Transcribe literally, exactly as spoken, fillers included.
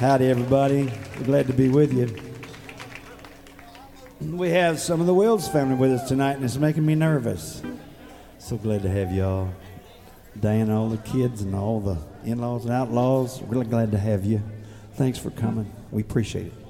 Howdy, everybody. We're glad to be with you. We have some of the Wills family with us tonight, and it's making me nervous. So glad to have y'all. Diana, all the kids, and all the in-laws and outlaws. Really glad to have you. Thanks for coming. We appreciate it.